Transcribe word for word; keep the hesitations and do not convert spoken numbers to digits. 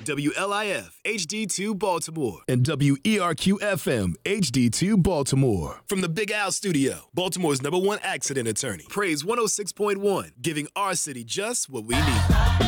W L I F H D two Baltimore. And W E R Q F M H D two Baltimore. From the Big Al Studio, Baltimore's number one accident attorney. Praise one oh six point one, giving our city just what we need.